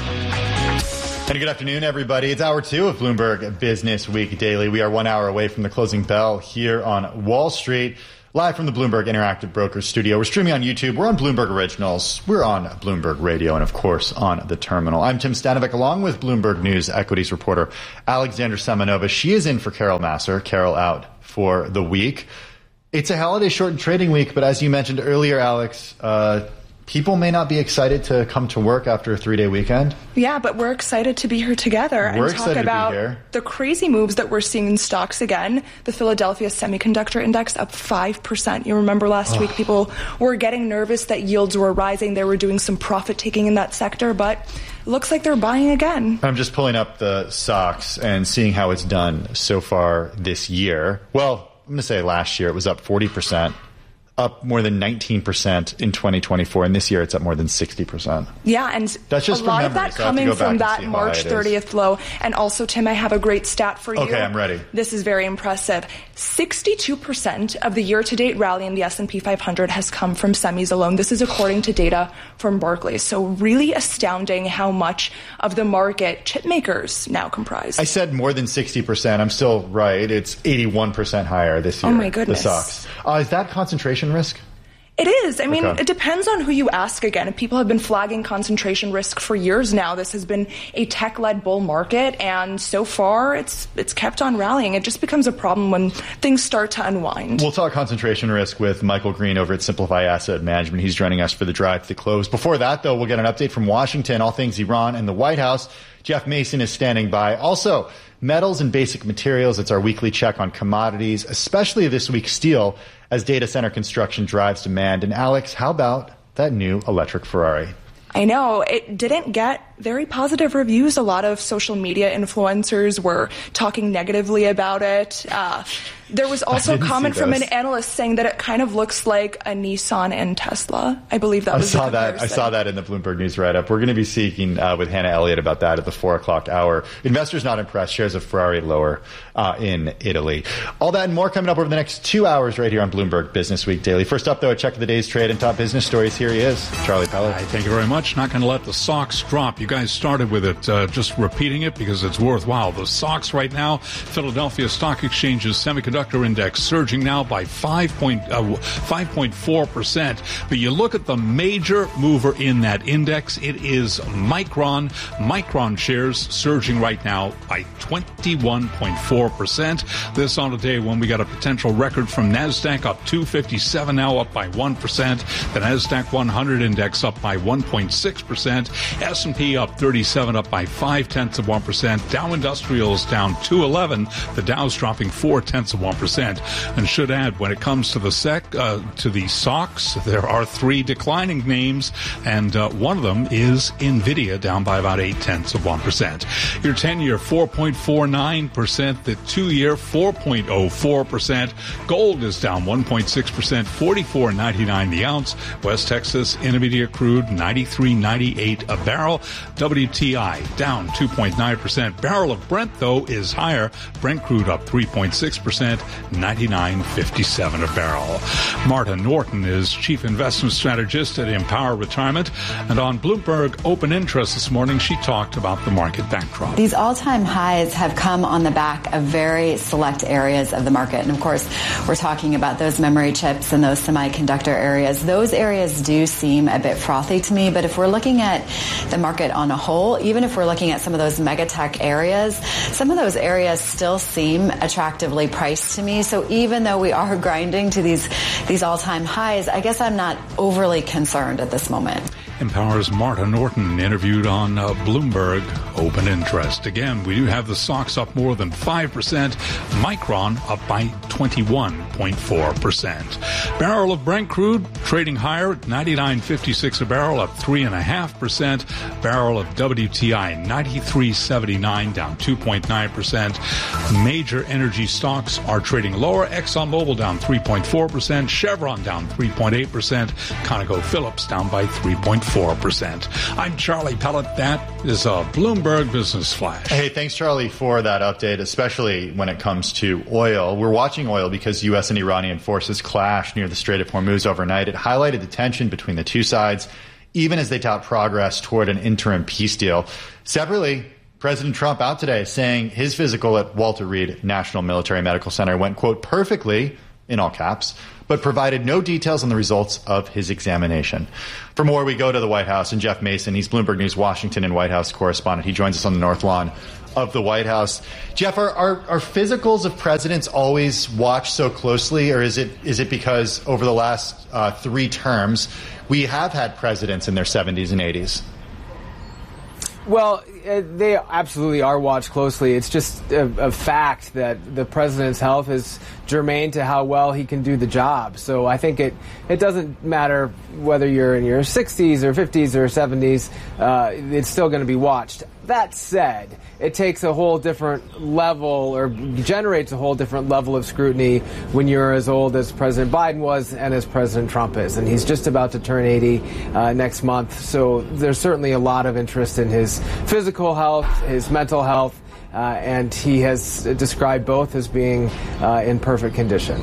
And good afternoon, everybody. It's hour two of Bloomberg Business Week Daily. We are one hour away from the closing bell here on Wall Street, live from the Bloomberg Interactive Brokers studio. We're streaming on YouTube. We're on Bloomberg Originals. We're on Bloomberg Radio and, of course, on the terminal. I'm Tim Stenivek, along with Bloomberg News equities reporter Alexandra Semenova. She is in for Carol Massar. Carol out for the week. It's a holiday-shortened trading week, but as you mentioned earlier, Alex, uh, people may not be excited to come to work after a three-day weekend. Yeah, but we're excited to be here together we're and talk about the crazy moves that we're seeing in stocks again. The Philadelphia Semiconductor Index up five percent. You remember last oh. week people were getting nervous that yields were rising. They were doing some profit-taking in that sector, but it looks like they're buying again. I'm just pulling up the S O X and seeing how it's done so far this year. Well, I'm going to say last year it was up forty percent. Up more than nineteen percent in twenty twenty-four, and this year it's up more than sixty percent. Yeah, and That's just a lot memory, of that so coming from that March March thirtieth low. And also, Tim, I have a great stat for you. Okay, I'm ready. This is very impressive. sixty-two percent of the year-to-date rally in the S and P five hundred has come from semis alone. This is according to data from Barclays. So really astounding how much of the market chip makers now comprise. I said more than sixty percent. I'm still right. It's eighty-one percent higher this year. Oh, my goodness. The S O X. Uh, is that concentration risk? It is. I mean, okay. It depends on who you ask again. People have been flagging concentration risk for years now. This has been a tech-led bull market, and so far it's it's kept on rallying. It just becomes a problem when things start to unwind. We'll talk concentration risk with Michael Green over at Simplify Asset Management. He's joining us for the drive to the close. Before that, though, we'll get an update from Washington, all things Iran and the White House. Jeff Mason is standing by. Also, metals and basic materials. It's our weekly check on commodities, especially this week steel, as data center construction drives demand. And Alex, how about that new electric Ferrari? I know. It didn't get very positive reviews. A lot of social media influencers were talking negatively about it. Uh, there was also a comment from an analyst saying that it kind of looks like a Nissan and Tesla. I believe that I was saw the that. I saw that in the Bloomberg News write-up. We're going to be speaking uh, with Hannah Elliott about that at the four o'clock hour. Investors not impressed. Shares of Ferrari lower uh, in Italy. All that and more coming up over the next two hours right here on Bloomberg Business Week Daily. First up, though, a check of the day's trade and top business stories. Here he is, Charlie Pellet. Hi, thank you very much. Not going to let the S O X drop. You guys started with it. Uh, just repeating it because it's worthwhile. The S O X right now, Philadelphia Stock Exchange's Semiconductor Index surging now by five point four percent. But you look at the major mover in that index, it is Micron. Micron shares surging right now by twenty-one point four percent. This on a day when we got a potential record from NASDAQ up two fifty-seven, now up by one percent. The NASDAQ one hundred index up by one point six percent. S and P up thirty-seven, up by five tenths of one percent. Dow Industrials down two eleven. The Dow's dropping four tenths of one percent. And should add, when it comes to the sec, uh, to the S O X, there are three declining names, and uh, one of them is NVIDIA, down by about eight tenths of one percent. Your ten-year four point four nine percent. The two-year four point oh four percent. Gold is down one point six percent, forty-four ninety-nine the ounce. West Texas Intermediate crude ninety-three ninety-eight a barrel. W T I down two point nine percent. Barrel of Brent, though, is higher. Brent crude up three point six percent, ninety-nine fifty-seven a barrel. Marta Norton is Chief Investment Strategist at Empower Retirement. And on Bloomberg Open Interest this morning, she talked about the market backdrop. These all-time highs have come on the back of very select areas of the market. And of course, we're talking about those memory chips and those semiconductor areas. Those areas do seem a bit frothy to me. But if we're looking at the market on a whole, even if we're looking at some of those mega tech areas, some of those areas still seem attractively priced to me. So even though we are grinding to these these all-time highs, I guess I'm not overly concerned at this moment. Empower's Marta Norton interviewed on uh, Bloomberg Open Interest. Again, we do have the stocks up more than five percent. Micron up by twenty-one point four percent. Barrel of Brent crude trading higher at ninety-nine fifty-six a barrel, up three point five percent. Barrel of W T I ninety-three seventy-nine, down two point nine percent. Major energy stocks are trading lower. ExxonMobil down three point four percent. Chevron down three point eight percent. ConocoPhillips down by three point four percent. I'm Charlie Pellet. That is a Bloomberg Business Flash. Hey, thanks, Charlie, for that update, especially when it comes to oil. We're watching oil because U S and Iranian forces clashed near the Strait of Hormuz overnight. It highlighted the tension between the two sides, even as they tout progress toward an interim peace deal. Separately, President Trump out today saying his physical at Walter Reed National Military Medical Center went, quote, perfectly, in all caps, but provided no details on the results of his examination. For more, we go to the White House, and Jeff Mason, he's Bloomberg News Washington and White House correspondent. He joins us on the North Lawn of the White House. Jeff, are, are, are physicals of presidents always watched so closely, or is it is it because over the last uh, three terms, we have had presidents in their seventies and eighties? Well, uh, they absolutely are watched closely. It's just a, a fact that the president's health is germane to how well he can do the job. So I think it, it doesn't matter whether you're in your sixties or fifties or seventies, uh, it's still going to be watched. That said, it takes a whole different level or generates a whole different level of scrutiny when you're as old as President Biden was and as President Trump is. And he's just about to turn eighty uh, next month. So there's certainly a lot of interest in his physical health, his mental health, uh, and he has described both as being uh, in perfect condition.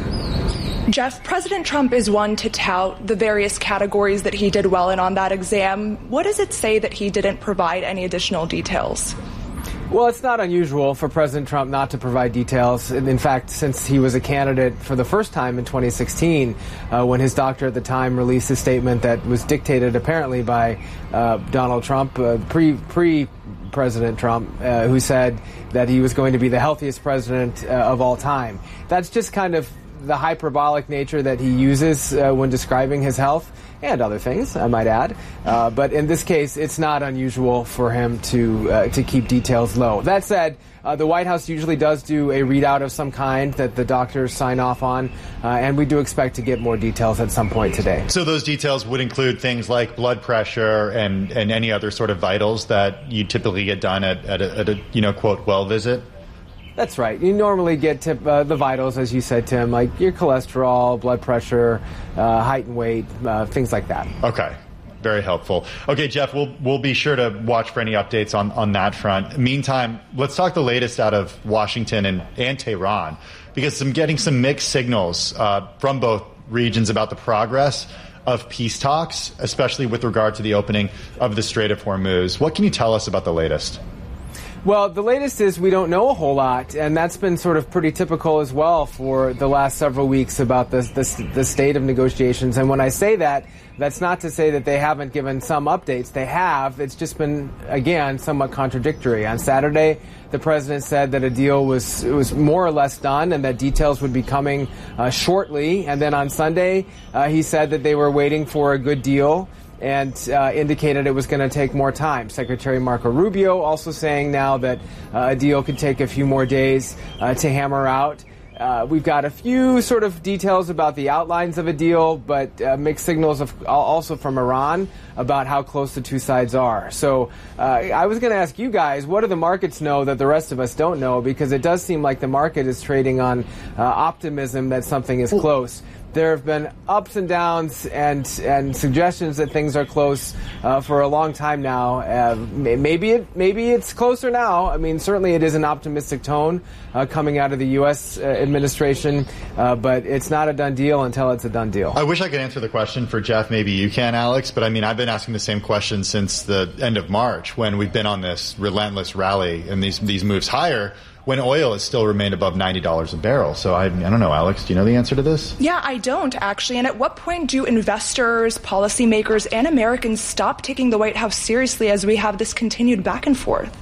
Jeff, President Trump is one to tout the various categories that he did well in on that exam. What does it say that he didn't provide any additional details? Well, it's not unusual for President Trump not to provide details. In fact, since he was a candidate for the first time in twenty sixteen, uh, when his doctor at the time released a statement that was dictated apparently by uh, Donald Trump, uh, pre, pre-President Trump, uh, who said that he was going to be the healthiest president uh, of all time. That's just kind of the hyperbolic nature that he uses uh, when describing his health and other things, I might add. Uh, but in this case, it's not unusual for him to uh, to keep details low. That said, uh, the White House usually does do a readout of some kind that the doctors sign off on, uh, and we do expect to get more details at some point today. So those details would include things like blood pressure and, and any other sort of vitals that you typically get done at, at, a, at a, you know, quote, well visit? That's right. You normally get to, uh, the vitals, as you said, Tim, like your cholesterol, blood pressure, uh, height and weight, uh, things like that. Okay. Very helpful. Okay, Jeff, we'll we'll be sure to watch for any updates on, on that front. Meantime, let's talk the latest out of Washington and, and Tehran, because I'm getting some mixed signals uh, from both regions about the progress of peace talks, especially with regard to the opening of the Strait of Hormuz. What can you tell us about the latest? Well, the latest is we don't know a whole lot, and that's been sort of pretty typical as well for the last several weeks about the, the, the state of negotiations. And when I say that, that's not to say that they haven't given some updates. They have. It's just been, again, somewhat contradictory. On Saturday, the president said that a deal was was more or less done and that details would be coming uh, shortly. And then on Sunday, uh, he said that they were waiting for a good deal and uh, indicated it was going to take more time. Secretary Marco Rubio also saying now that uh, a deal could take a few more days uh, to hammer out. Uh, we've got a few sort of details about the outlines of a deal, but uh, mixed signals of, also from Iran about how close the two sides are. So uh, I was going to ask you guys, what do the markets know that the rest of us don't know? Because it does seem like the market is trading on uh, optimism that something is close. There have been ups and downs and and suggestions that things are close uh, for a long time now. Uh, maybe it maybe it's closer now. I mean, certainly it is an optimistic tone uh, coming out of the U S uh, administration, uh, but it's not a done deal until it's a done deal. I wish I could answer the question for Jeff. Maybe you can, Alex. But I mean, I've been asking the same question since the end of March when we've been on this relentless rally and these these moves higher, when oil has still remained above ninety dollars a barrel. So I, I don't know, Alex, do you know the answer to this? Yeah, I don't, actually. And at what point do investors, policymakers, and Americans stop taking the White House seriously as we have this continued back and forth?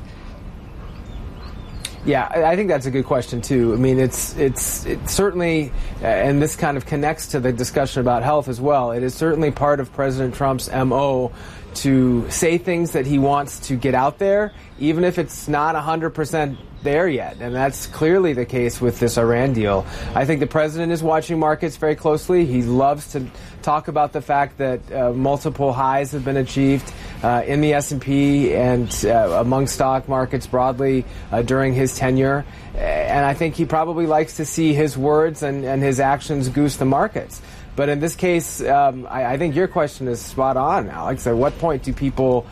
Yeah, I think that's a good question, too. I mean, it's it's, it's certainly, uh, and this kind of connects to the discussion about health as well, it is certainly part of President Trump's M O to say things that he wants to get out there, even if it's not one hundred percent there yet. And that's clearly the case with this Iran deal. I think the president is watching markets very closely. He loves to talk about the fact that uh, multiple highs have been achieved uh, in the S and P and uh, among stock markets broadly uh, during his tenure. And I think he probably likes to see his words and, and his actions goose the markets. But in this case, um, I, I think your question is spot on, Alex. At what point do people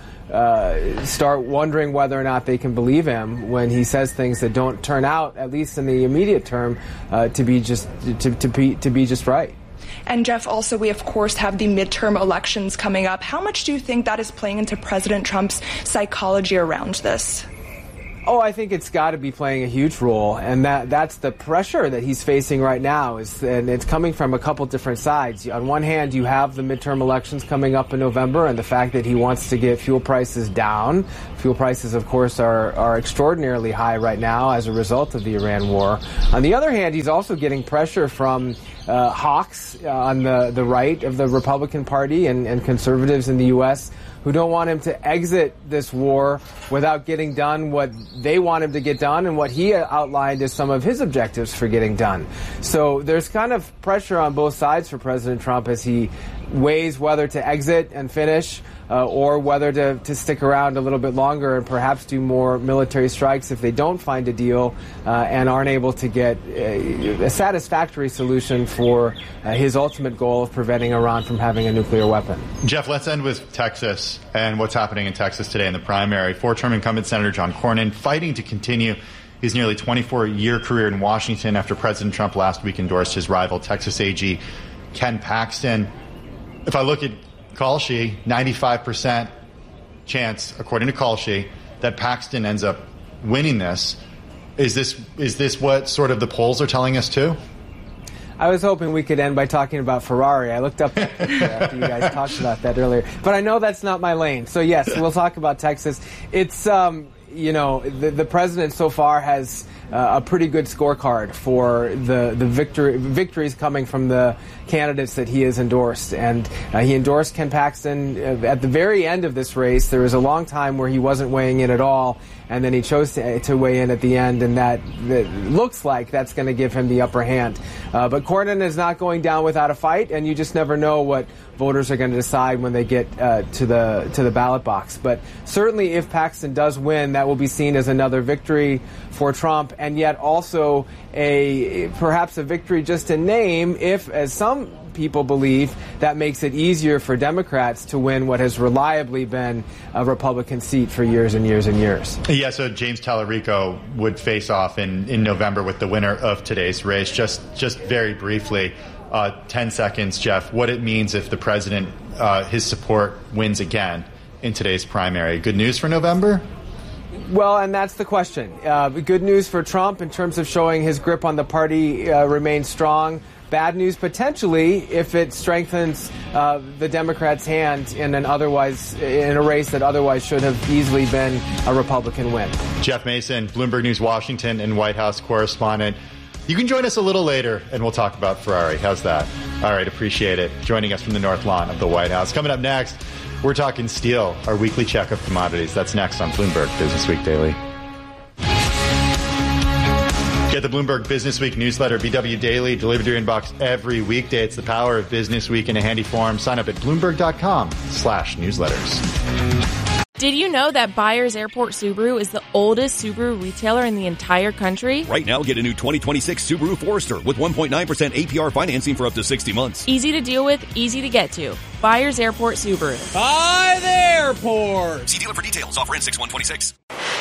uh, start wondering whether or not they can believe him when he says things that don't turn out, at least in the immediate term, uh, to be just to, to be to be just right? And Jeff, also, we of course have the midterm elections coming up. How much do you think that is playing into President Trump's psychology around this? Oh, I think it's got to be playing a huge role, and that that's the pressure that he's facing right now. Is and it's coming from a couple different sides. On one hand, you have the midterm elections coming up in November, and the fact that he wants to get fuel prices down. Fuel prices, of course, are are extraordinarily high right now as a result of the Iran war. On the other hand, he's also getting pressure from uh, hawks uh, on the the right of the Republican Party and, and conservatives in the U S who don't want him to exit this war without getting done what they want him to get done and what he outlined as some of his objectives for getting done. So there's kind of pressure on both sides for President Trump as he weighs whether to exit and finish uh, or whether to, to stick around a little bit longer and perhaps do more military strikes if they don't find a deal uh, and aren't able to get a, a satisfactory solution for uh, his ultimate goal of preventing Iran from having a nuclear weapon. Jeff, let's end with Texas and what's happening in Texas today in the primary. Four-term incumbent Senator John Cornyn fighting to continue his nearly twenty-four-year career in Washington after President Trump last week endorsed his rival, Texas A G Ken Paxton. If I look at Kalshi, ninety-five percent chance, according to Kalshi, that Paxton ends up winning this. Is this is this what sort of the polls are telling us too? I was hoping we could end by talking about Ferrari. I looked up that after you guys talked about that earlier. But I know that's not my lane. So, yes, we'll talk about Texas. It's, um, you know, the, the president so far has uh, a pretty good scorecard for the, the victory, victories coming from the candidates that he has endorsed. And uh, he endorsed Ken Paxton at the very end of this race. There was a long time where he wasn't weighing in at all. And then he chose to, to weigh in at the end, and that, that looks like that's going to give him the upper hand. Uh, but Cornyn is not going down without a fight, and you just never know what voters are going to decide when they get uh, to the to the ballot box. But certainly, if Paxton does win, that will be seen as another victory for Trump, and yet also a perhaps a victory just in name, if, as some people believe, that makes it easier for Democrats to win what has reliably been a Republican seat for years and years and years. Yeah, so James Tallarico would face off in, in November with the winner of today's race. Just just very briefly, uh, ten seconds, Jeff, what it means if the president, uh, his support wins again in today's primary. Good news for November? Well, and that's the question. Uh, good news for Trump in terms of showing his grip on the party uh, remains strong. Bad news potentially if it strengthens uh, the Democrats' hand in an otherwise in a race that otherwise should have easily been a Republican win. Jeff Mason, Bloomberg News Washington and White House correspondent. You can join us a little later and we'll talk about Ferrari. How's that? All right, appreciate it. Joining us from the North Lawn of the White House. Coming up next, we're talking steel, our weekly check of commodities. That's next on Bloomberg Business Week Daily. Get the Bloomberg Business Week newsletter, B W Daily, delivered to your inbox every weekday. It's the power of Business Week in a handy form. Sign up at Bloomberg.com slash newsletters. Did you know that Byers Airport Subaru is the oldest Subaru retailer in the entire country? Right now, get a new twenty twenty-six Subaru Forester with one point nine percent A P R financing for up to sixty months. Easy to deal with, easy to get to. Byers Airport Subaru. By the airport! See dealer for details. Offer ends six one twenty-six.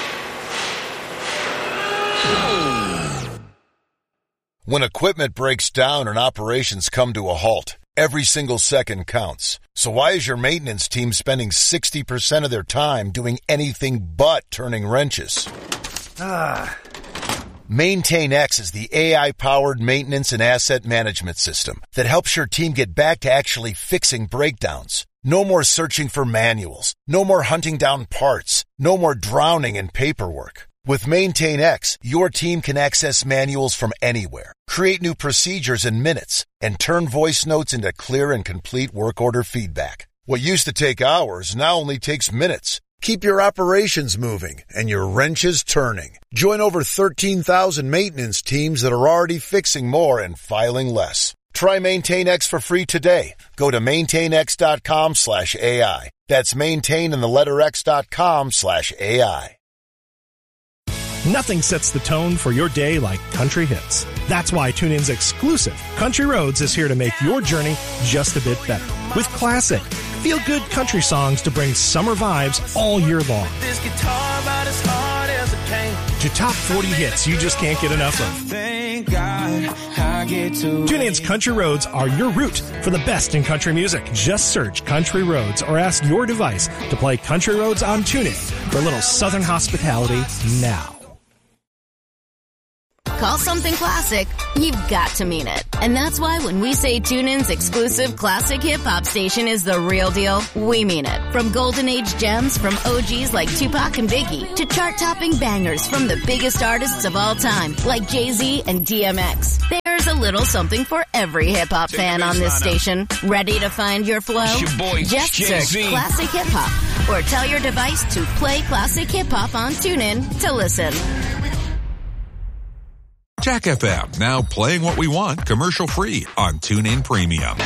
When equipment breaks down and operations come to a halt, every single second counts. So why is your maintenance team spending sixty percent of their time doing anything but turning wrenches? Ah. MaintainX is the A I-powered maintenance and asset management system that helps your team get back to actually fixing breakdowns. No more searching for manuals. No more hunting down parts. No more drowning in paperwork. With MaintainX, your team can access manuals from anywhere, create new procedures in minutes, and turn voice notes into clear and complete work order feedback. What used to take hours now only takes minutes. Keep your operations moving and your wrenches turning. Join over thirteen thousand maintenance teams that are already fixing more and filing less. Try MaintainX for free today. Go to maintainx.com slash AI. That's maintain and the letter X dot com slash AI. Nothing sets the tone for your day like country hits. That's why TuneIn's exclusive Country Roads is here to make your journey just a bit better. With classic, feel-good country songs to bring summer vibes all year long. This guitar about as hard as it came. To top forty hits you just can't get enough of. Thank God I get to. TuneIn's Country Roads are your route for the best in country music. Just search Country Roads or ask your device to play Country Roads on TuneIn for a little Southern hospitality now. Call something classic, you've got to mean it. And that's why when we say TuneIn's exclusive classic hip-hop station is the real deal, we mean it. From golden age gems from O Gs like Tupac and Biggie to chart-topping bangers from the biggest artists of all time like Jay-Z and D M X. There's a little something for every hip-hop fan on this station. Ready to find your flow? Your boy, Just Jay-Z. search Classic Hip-Hop or tell your device to play Classic Hip-Hop on TuneIn to listen. Jack F M, now playing what we want commercial free on TuneIn Premium.